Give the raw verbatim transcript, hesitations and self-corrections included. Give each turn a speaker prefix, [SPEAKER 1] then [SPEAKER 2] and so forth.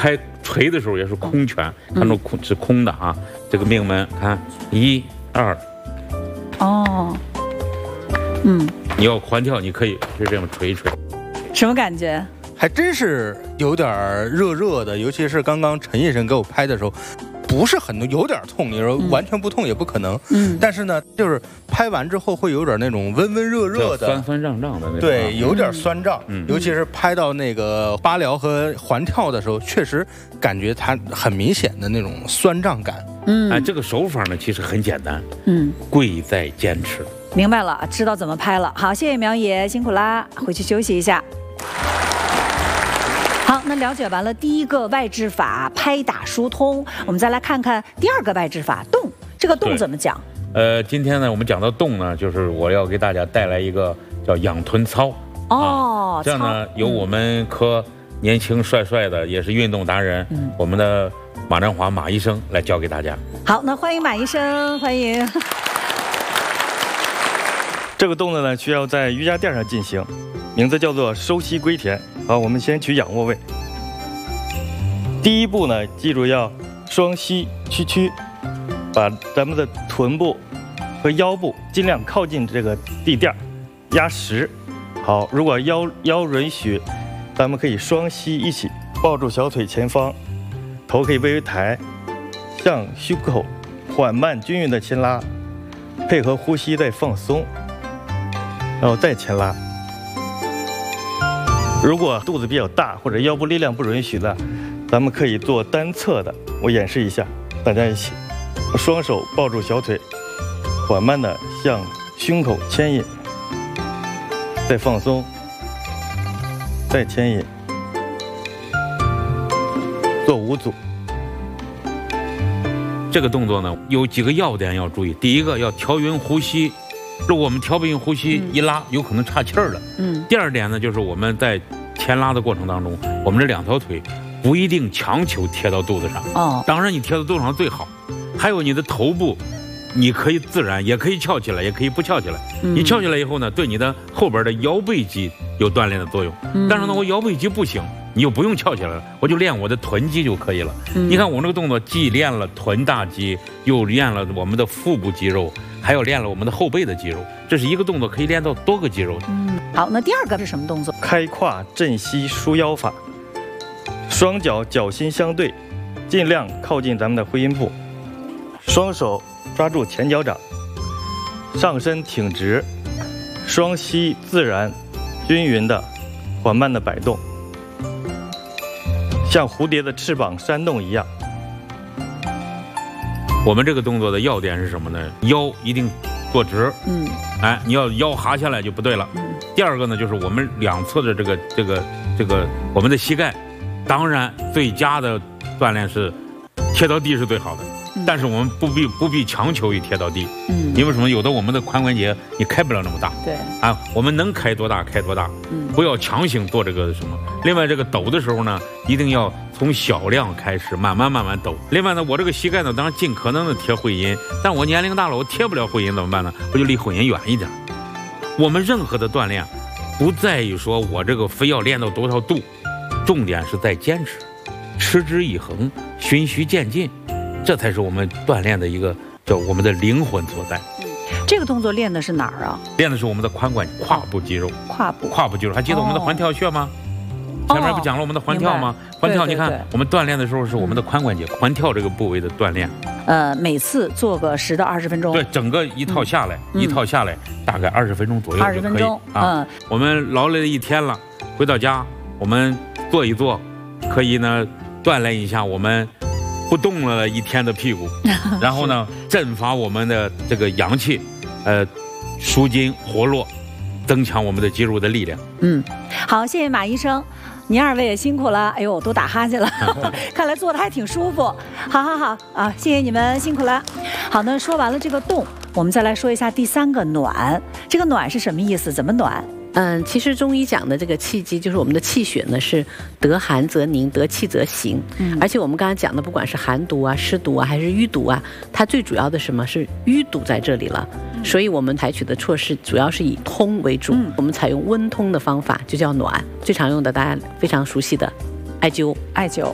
[SPEAKER 1] 拍锤的时候也是空拳，看着空是空的啊。这个命门看一二，
[SPEAKER 2] 哦，嗯，
[SPEAKER 1] 你要环跳，你可以是这样锤一锤。
[SPEAKER 2] 什么感觉？
[SPEAKER 3] 还真是有点热热的，尤其是刚刚陈医生给我拍的时候。不是很有点痛，你说完全不痛也不可能。嗯，但是呢，就是拍完之后会有点那种温温热热的、
[SPEAKER 1] 酸酸胀胀的那种。
[SPEAKER 3] 对，有点酸胀。嗯，尤其是拍到那个八髎和环跳的时候，确实感觉它很明显的那种酸胀感。
[SPEAKER 1] 嗯，哎，这个手法呢其实很简单。嗯，贵在坚持。
[SPEAKER 2] 明白了，知道怎么拍了。好，谢谢苗爷，辛苦啦，回去休息一下。好，那了解完了第一个外治法拍打疏通，我们再来看看第二个外治法动。这个动怎么讲？
[SPEAKER 1] 呃，今天呢，我们讲到动呢，就是我要给大家带来一个叫仰臀操。哦，啊、这样呢，由我们科年轻帅帅的，也是运动达人，嗯、我们的马占华马医生来教给大家。
[SPEAKER 2] 好，那欢迎马医生，欢迎。
[SPEAKER 4] 这个动作呢，需要在瑜伽垫上进行，名字叫做收膝归田。好，我们先取仰卧位。第一步呢，记住要双膝屈曲，把咱们的臀部和腰部尽量靠近这个地垫，压实。好，如果腰腰允许，咱们可以双膝一起抱住小腿前方，头可以微微抬，向胸口缓慢均匀的牵拉，配合呼吸再放松，然后再牵拉。如果肚子比较大或者腰部力量不允许的，咱们可以做单侧的。我演示一下，大家一起，双手抱住小腿，缓慢的向胸口牵引，再放松，再牵引，做五组。
[SPEAKER 1] 这个动作呢，有几个要点要注意。第一个要调匀呼吸。如果我们调不匀呼吸，一拉有可能岔气儿了。嗯。第二点呢，就是我们在牵拉的过程当中，我们这两条腿不一定强求贴到肚子上。哦。当然你贴到肚子上最好。还有你的头部，你可以自然，也可以翘起来，也可以不翘起来。嗯。你翘起来以后呢，对你的后边的腰背肌有锻炼的作用。嗯。但是呢，我腰背肌不行，你就不用翘起来了，我就练我的臀肌就可以了。嗯。你看我这个动作，既练了臀大肌，又练了我们的腹部肌肉。还有练了我们的后背的肌肉，这是一个动作可以练到多个肌肉。
[SPEAKER 2] 嗯，好，那第二个是什么动作？
[SPEAKER 4] 开胯振膝舒腰法，双脚脚心相对，尽量靠近咱们的会阴部，双手抓住前脚掌，上身挺直，双膝自然、均匀的、缓慢的摆动，像蝴蝶的翅膀扇动一样。
[SPEAKER 1] 我们这个动作的要点是什么呢？腰一定坐直，嗯，哎，你要腰哈下来就不对了。嗯。第二个呢，就是我们两侧的这个这个这个我们的膝盖，当然最佳的锻炼是贴到地是最好的，嗯、但是我们不必不必强求于贴到地，嗯，因为什么？有的我们的髋关节你开不了那么大，对，啊，我们能开多大开多大，嗯，不要强行做这个什么。另外，这个抖的时候呢，一定要从小量开始，慢慢慢慢抖。另外呢，我这个膝盖呢，当然尽可能的贴会阴，但我年龄大了，我贴不了会阴怎么办呢？我就离会阴远一点。我们任何的锻炼，不在于说我这个非要练到多少度，重点是在坚持，持之以恒，循序渐进，这才是我们锻炼的一个叫我们的灵魂所在。
[SPEAKER 2] 这个动作练的是哪儿啊？
[SPEAKER 1] 练的是我们的髋关节、胯部肌肉。
[SPEAKER 2] 胯部，
[SPEAKER 1] 胯部肌肉，还记得我们的环跳穴吗？前面不讲了我们的环跳吗？环跳，你看我们锻炼的时候是我们的髋关节、环跳这个部位的锻炼。
[SPEAKER 2] 呃，每次做个十到二十分钟。
[SPEAKER 1] 对，整个一套下来，一套下来大概二十分钟左右就可以啊。我们劳累了一天了，回到家我们做一做，可以呢锻炼一下我们不动了一天的屁股，然后呢振发我们的这个阳气，呃，舒筋活络，增强我们的肌肉的力量。
[SPEAKER 2] 嗯，好，谢谢马医生。您二位也辛苦了，哎呦，都打哈欠了，看来做的还挺舒服。好好好啊，谢谢你们辛苦了。好，那说完了这个动，我们再来说一下第三个暖。这个暖是什么意思？怎么暖？
[SPEAKER 5] 嗯，其实中医讲的这个气机，就是我们的气血呢是得寒则凝，得气则行。嗯，而且我们刚才讲的，不管是寒毒啊、湿毒啊，还是淤毒啊，它最主要的什么是淤堵在这里了。嗯、所以我们采取的措施主要是以通为主。嗯、我们采用温通的方法，就叫暖。最常用的大家非常熟悉的艾灸，
[SPEAKER 2] 艾灸。